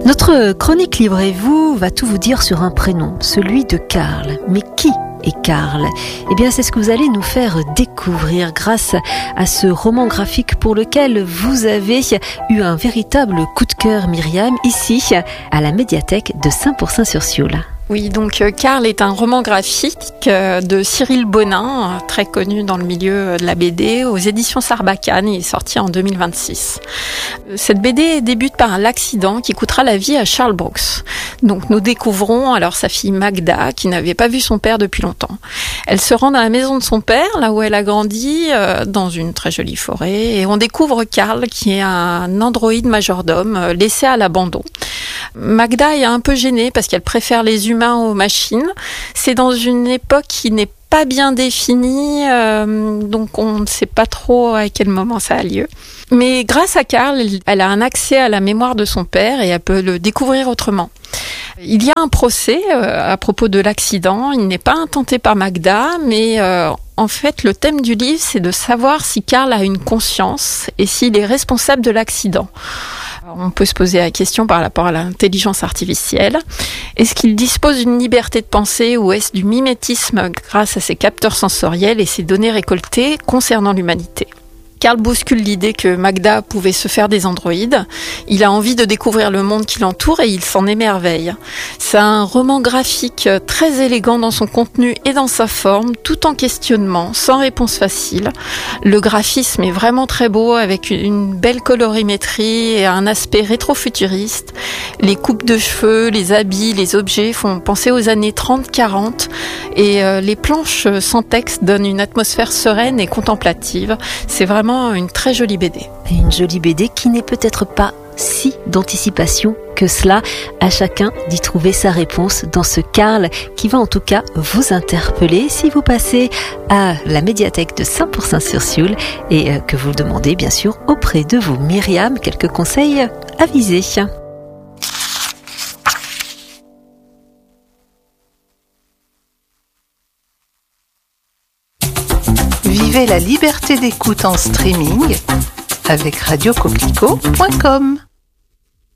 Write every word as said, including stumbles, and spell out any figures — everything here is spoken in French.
Notre chronique Livrez-vous va tout vous dire sur un prénom, celui de Karl. Mais qui est Karl ? Eh bien, c'est ce que vous allez nous faire découvrir grâce à ce roman graphique pour lequel vous avez eu un véritable coup de cœur, Myriam, ici à la médiathèque de Saint-Pourçain-sur-Sioule. Oui, donc euh, Karl est un roman graphique euh, de Cyril Bonin, euh, très connu dans le milieu de la B D, aux éditions Sarbacane. Il est sorti en deux mille vingt-six. Cette B D débute par un accident qui coûtera la vie à Charles Brooks. Donc nous découvrons alors sa fille Magda, qui n'avait pas vu son père depuis longtemps. Elle se rend dans la maison de son père, là où elle a grandi, euh, dans une très jolie forêt, et on découvre Karl, qui est un androïde majordome, euh, laissé à l'abandon. Magda est un peu gênée parce qu'elle préfère les humains aux machines. C'est dans une époque qui n'est pas bien définie, euh, donc on ne sait pas trop à quel moment ça a lieu. Mais grâce à Karl, elle a un accès à la mémoire de son père et elle peut le découvrir autrement. Il y a un procès euh, à propos de l'accident. Il n'est pas intenté par Magda, mais euh, en fait, le thème du livre, c'est de savoir si Karl a une conscience et s'il est responsable de l'accident. On peut se poser la question par rapport à l'intelligence artificielle. Est-ce qu'il dispose d'une liberté de pensée ou est-ce du mimétisme grâce à ses capteurs sensoriels et ses données récoltées concernant l'humanité ? Karl bouscule l'idée que Magda pouvait se faire des androïdes. Il a envie de découvrir le monde qui l'entoure et il s'en émerveille. C'est un roman graphique très élégant dans son contenu et dans sa forme, tout en questionnement, sans réponse facile. Le graphisme est vraiment très beau avec une belle colorimétrie et un aspect rétro-futuriste. Les coupes de cheveux, les habits, les objets font penser aux années trente quarante et euh, les planches sans texte donnent une atmosphère sereine et contemplative. C'est vraiment une très jolie B D. Une jolie B D qui n'est peut-être pas si d'anticipation que cela. À chacun d'y trouver sa réponse dans ce Karl qui va en tout cas vous interpeller si vous passez à la médiathèque de Saint-Pourçain-sur-Sioule et que vous demandez bien sûr auprès de vous, Myriam, quelques conseils avisés. Vivez la liberté d'écoute en streaming avec radio coquelicot point com.